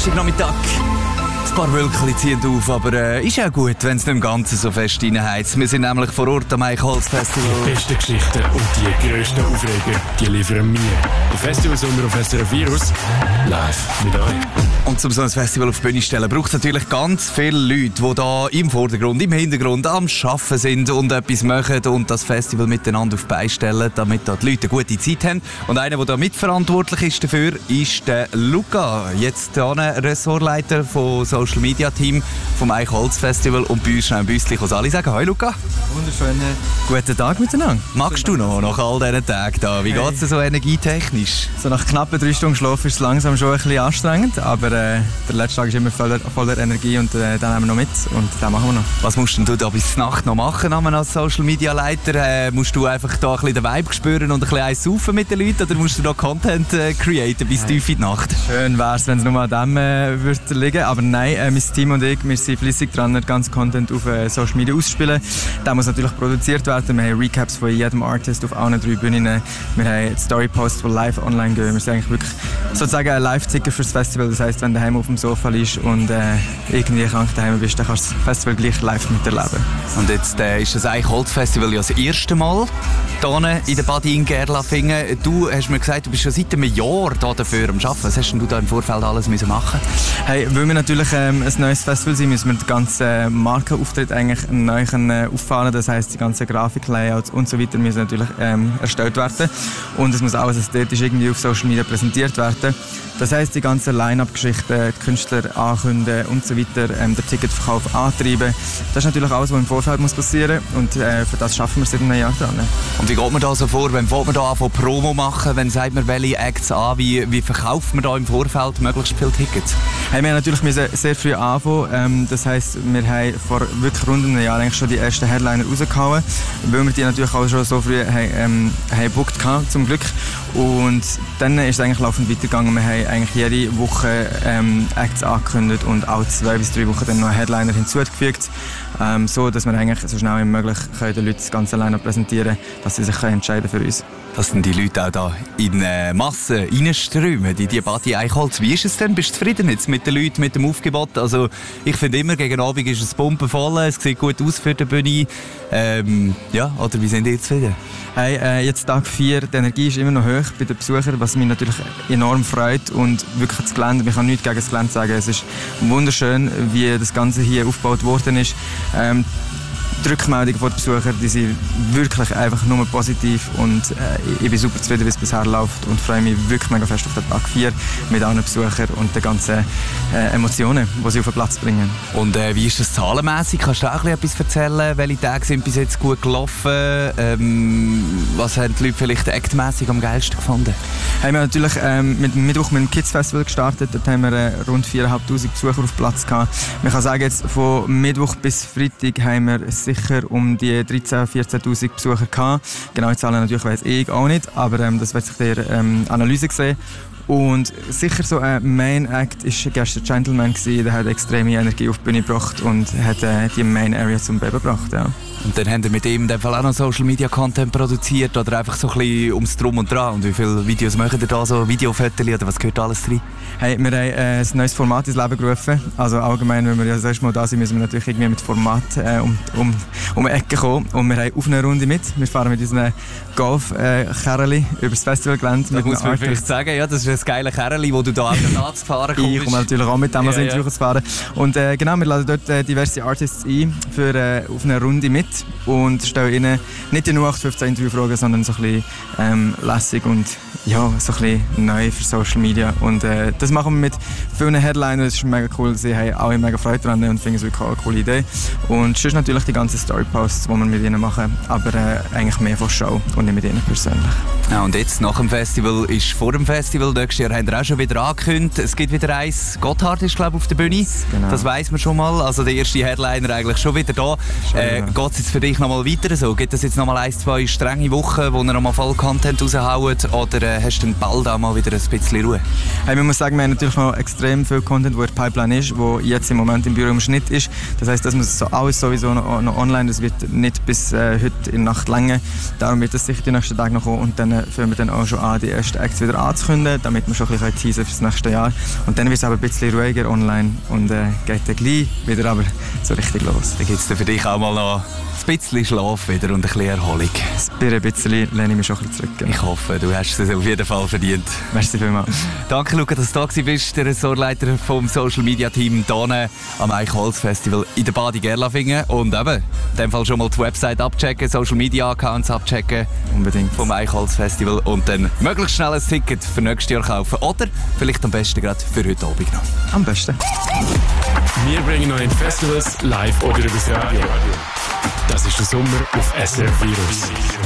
Donnerstagnachmittag. Ein paar Wölkchen ziehen auf, aber ist ja gut, wenn es nicht im Ganzen so fest reinheizt. Wir sind nämlich vor Ort am Eichholz-Festival. Die besten Geschichten und die grössten Aufreger, die liefern wir. Der Festivalsommer auf SRF Virus, live mit euch. Und um so ein Festival auf die Bühne zu stellen, braucht es natürlich ganz viele Leute, die da im Vordergrund, im Hintergrund am Arbeiten sind und etwas machen und das Festival miteinander auf die Beine stellen, damit da die Leute eine gute Zeit haben. Und einer, der da mitverantwortlich ist dafür, ist der Luca. Jetzt hier Ressortleiter von Social Media Team vom Eichholz-Festival und bei uns schnell ein Büsschen alle sagen. Hi Luca. Wunderschönen guten Tag miteinander. Magst du noch nach all diesen Tagen da? Wie geht es dir so energietechnisch? So nach knappen 3 Stunden Schlaf ist es langsam schon ein bisschen anstrengend, aber der letzte Tag ist immer voller Energie und den nehmen wir noch mit und den machen wir noch. Was musst denn du da bis Nacht noch machen als Social Media Leiter? Musst du einfach da ein bisschen den Vibe spüren und ein bisschen eins saufen mit den Leuten oder musst du da Content createn bis tief in die Nacht? Schön wäre es, wenn es nur an dem würde liegen, aber nein, mein Team und ich, wir sind fleissig dran, den ganzen Content auf Social Media auszuspielen. Der muss natürlich produziert werden. Wir haben Recaps von jedem Artist auf allen 3 Bühnen. Wir haben Storyposts, die live online gehen. Wir sind eigentlich wirklich sozusagen ein Live-Ticker fürs Festival. Das heisst, wenn du daheim auf dem Sofa liegst und irgendwie krank daheim bist, dann kannst du das Festival gleich live miterleben. Und jetzt ist das Eichholz-Festival ja das erste Mal hier in der Badi in Gerlafingen. Du hast mir gesagt, du bist schon seit einem Jahr hier dafür am Arbeiten. Was hast denn du da im Vorfeld alles machen müssen? Hey, weil wir natürlich ein neues Festival sind, müssen wir den ganzen Markenauftritt eigentlich neu auffahren. Das heisst, die ganzen Grafiklayouts und so weiter müssen natürlich erstellt werden. Und es muss alles ästhetisch irgendwie auf Social Media präsentiert werden. Das heisst, die ganzen Line-Up-Geschichten, die Künstler ankündigen und so weiter, den Ticketverkauf antreiben. Das ist natürlich alles, was im Vorfeld muss passieren muss. Und für das schaffen wir seit einem Jahr dran. Und wie geht man da so vor? Wenn man da anfangen Promo machen? Wenn sagt man, welche Acts an? Wie verkauft man da im Vorfeld möglichst viele Tickets? Hey, wir haben natürlich sehr früh anfangen. Das heisst, wir haben vor wirklich rund einem Jahr eigentlich schon die ersten Headliner rausgehauen, weil wir die natürlich auch schon so früh haben gebucht haben, zum Glück. Und dann ist es eigentlich laufend weitergegangen. Wir haben eigentlich jede Woche Acts angekündigt und auch 2 bis 3 Wochen dann noch Headliner hinzugefügt, so dass wir eigentlich so schnell wie möglich den Leuten das ganze Line-Up präsentieren können, dass sie sich entscheiden für uns. Dass dann die Leute auch da in Massen reinströmen, in die Badi Eichholz. Wie ist es denn? Bist du zufrieden jetzt mit den Leuten, mit dem Aufgebot? Also ich finde immer, gegen Abend ist es pumpenvoll, es sieht gut aus für die Bühne. Ja, oder wie sind die zufrieden? Hey, jetzt Tag 4, die Energie ist immer noch hoch bei den Besuchern, was mich natürlich enorm freut und wirklich das Gelände, ich kann nichts gegen das Gelände sagen, es ist wunderschön, wie das Ganze hier aufgebaut worden ist. Die Rückmeldungen von den Besuchern, die sind wirklich einfach nur positiv und ich bin super zufrieden, wie es bisher läuft und freue mich wirklich mega fest auf den Tag 4 mit allen Besuchern und den ganzen Emotionen, die sie auf den Platz bringen. Und wie ist das zahlenmässig? Kannst du auch etwas erzählen? Welche Tage sind bis jetzt gut gelaufen? Was haben die Leute vielleicht actmässig am geilsten gefunden? Haben wir natürlich mit dem Mittwoch mit dem Kids Festival gestartet. Dort haben wir rund 4'500 Besucher auf Platz gehabt. Man kann sagen, jetzt von Mittwoch bis Freitag haben wir sicher um die 13'000, 14'000 Besucher gehabt. Genau die Zahlen natürlich weiss ich auch nicht, aber das wird sich der Analyse sehen. Und sicher so ein Main Act war gestern Gentleman gewesen. Der hat extreme Energie auf die Bühne gebracht und hat die Main Area zum Beben gebracht. Ja. Und dann haben wir mit ihm in dem Fall auch noch Social Media Content produziert oder einfach so ein bisschen ums Drum und Dran. Und wie viele Videos machen ihr da, so Videofotos oder was gehört alles drin? Hey, wir haben ein neues Format ins Leben gerufen. Also allgemein, wenn wir ja das erste Mal da sind, müssen wir natürlich irgendwie mit Format um eine Ecke kommen. Und wir haben auf eine Runde mit. Wir fahren mit unseren Golf-Kerrli über das Festivalgelände. Da muss man vielleicht sagen, ja, das ist ein geiles Kerrli, wo du da zu fahren kommst. Ich komme natürlich auch mit dem als Interview zu fahren. Und genau, wir laden dort diverse Artists ein für auf eine Runde mit und stellen ihnen nicht die 0815 Interviewfragen, sondern so ein bisschen lässig und ja, so ein bisschen neu für Social Media. Und das machen wir mit vielen Headlinern, das ist mega cool. Sie haben alle mega Freude daran und finden es wirklich auch eine coole Idee. Und sonst natürlich die ganzen Storyposts, die wir mit ihnen machen, aber eigentlich mehr von Show und nicht mit ihnen persönlich. Ja, und jetzt nach dem Festival ist vor dem Festival, nächstes Jahr haben wir auch schon wieder angekündigt, es gibt wieder eins, Gotthard ist glaube ich auf der Bühne, genau. Das weiss man schon mal, also der erste Headliner eigentlich schon wieder da. Geht es jetzt für dich gleich noch mal weiter so? Gibt es jetzt noch mal 1-2 strenge Wochen, wo ihr noch mal voll Content raushaut? Oder hast du dann bald auch mal wieder ein bisschen Ruhe? Hey, man muss sagen, wir haben natürlich noch extrem viel Content, wo in der Pipeline ist, wo jetzt im Moment im Büro im Schnitt ist. Das heisst, das muss alles sowieso noch online. Das wird nicht bis heute in der Nacht länger. Darum wird es sicher die nächsten Tage noch kommen. Und dann fangen wir dann auch schon an, die ersten Acts wieder anzukündigen, damit wir schon ein bisschen teasen für das nächste Jahr. Und dann wird es aber ein bisschen ruhiger online und geht dann gleich wieder aber so richtig los. Dann gibt es für dich auch mal noch ein bisschen Schlaf wieder und ein bisschen Erholung. Ein bisschen lehne ich mich schon ein bisschen zurück. Genau. Ich hoffe, du hast es auf jeden Fall verdient. Merci vielmals. Danke, Luca, dass du da bist, der Ressortleiter vom Social Media Team hier am Eichholz Festival in der Badi Gerlafingen. Und eben, in dem Fall schon mal die Website abchecken, Social Media Accounts abchecken. Unbedingt. Vom Eichholz Festival und dann möglichst schnell ein Ticket für nächstes Jahr kaufen. Oder vielleicht am besten gerade für heute Abend noch. Am besten. Wir bringen euch in Festivals live oder übers Radio. Das ist der Sommer auf SRF Virus.